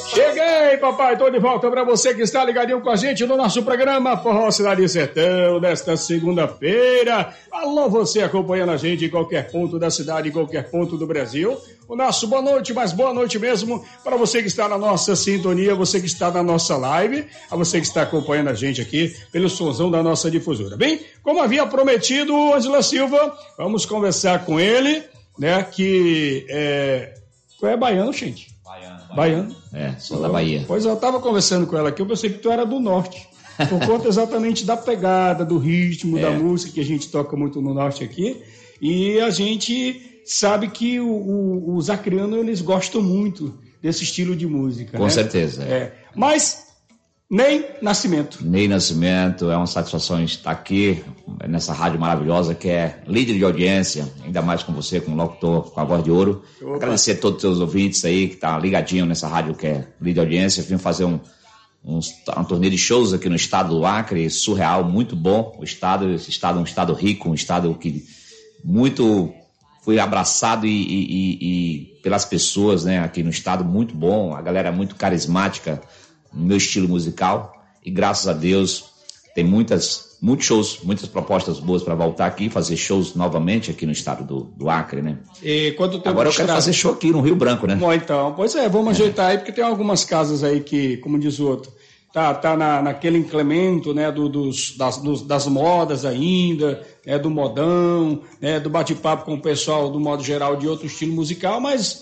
Cheguei, papai, tô de volta para você que está ligadinho com a gente no nosso programa Forró Cidade e Sertão, desta segunda-feira. Alô, você acompanhando a gente em qualquer ponto da cidade, em qualquer ponto do Brasil. O nosso boa noite, mas boa noite mesmo para você que está na nossa sintonia, você que está na nossa live, a você que está acompanhando a gente aqui pelo sonzão da nossa difusora. Bem, como havia prometido, Ângela Silva, vamos conversar com ele, né, que tu é baiano, gente? Baiano. Sou da Bahia. Pois eu estava conversando com ela aqui, eu pensei que tu era do norte, por conta exatamente da pegada, do ritmo, da música que a gente toca muito no norte aqui, e a gente sabe que os acrianos, eles gostam muito desse estilo de música. Com né? certeza. Mas Ney Nascimento, é uma satisfação estar aqui nessa rádio maravilhosa que é líder de audiência, ainda mais com você, com o locutor com a voz de ouro. Opa. Agradecer a todos os seus ouvintes aí que estão ligadinho nessa rádio que é líder de audiência. Vim fazer um torneio de shows aqui no estado do Acre, surreal, muito bom. Esse estado é um estado rico, um estado que muito foi abraçado e pelas pessoas, né, aqui no estado, muito bom, a galera muito carismática no meu estilo musical, e graças a Deus tem muitos shows, muitas propostas boas para voltar aqui e fazer shows novamente aqui no estado do Acre, né? E agora eu quero fazer show aqui no Rio Branco, né? Bom, então, vamos ajeitar aí, porque tem algumas casas aí que, como diz o outro, tá naquele incremento, né, das modas ainda, do modão, do bate-papo com o pessoal, do modo geral, de outro estilo musical, mas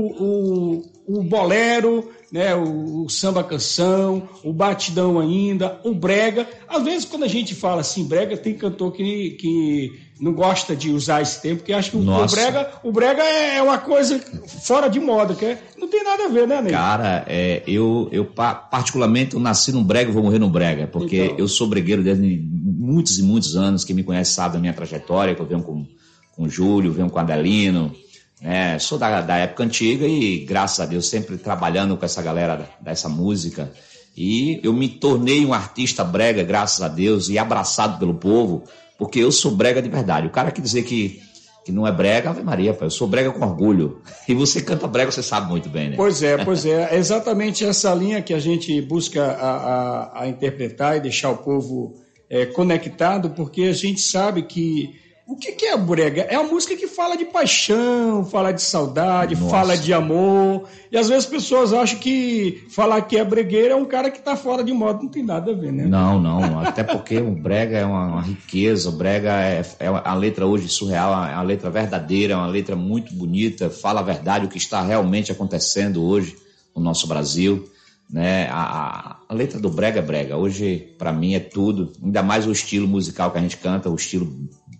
o bolero, né, o samba canção, o batidão ainda, o brega. Às vezes, quando a gente fala assim, brega, tem cantor que não gosta de usar esse termo, porque acha que o brega é uma coisa fora de moda, que não tem nada a ver, né, Ney? Cara, eu particularmente eu nasci no brega e vou morrer no brega, porque então, eu sou bregueiro desde muitos e muitos anos. Quem me conhece sabe da minha trajetória, que eu venho com o Júlio, venho com o Adelino. Sou da época antiga e, graças a Deus, sempre trabalhando com essa galera dessa música. E eu me tornei um artista brega, graças a Deus, e abraçado pelo povo, porque eu sou brega de verdade. O cara que dizer que não é brega, Ave Maria, pai, eu sou brega com orgulho. E você canta brega, você sabe muito bem, né? Pois é. É exatamente essa linha que a gente busca a interpretar e deixar o povo conectado, porque a gente sabe que o que é a brega? É uma música que fala de paixão, fala de saudade, fala de amor. E às vezes as pessoas acham que falar que é bregueiro é um cara que está fora de moda. Não tem nada a ver, né? Não. Até porque o brega é uma riqueza. O brega é a letra hoje surreal, é uma letra verdadeira, é uma letra muito bonita. Fala a verdade, o que está realmente acontecendo hoje no nosso Brasil. Né? A letra do brega é brega. Hoje, para mim, é tudo. Ainda mais o estilo musical que a gente canta, o estilo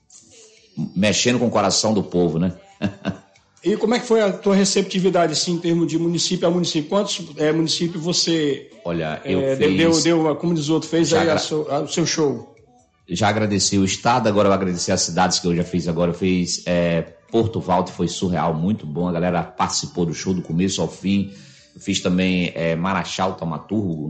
mexendo com o coração do povo, né? E como é que foi a tua receptividade, assim, em termos de município a município? Quantos municípios você deu, como diz o outro, fez aí o seu show? Já agradeci o estado, agora eu agradecer as cidades que eu já fiz. Agora eu fiz Porto Valdo, foi surreal, muito bom. A galera participou do show do começo ao fim. Eu fiz também Marachal, Taumaturgo,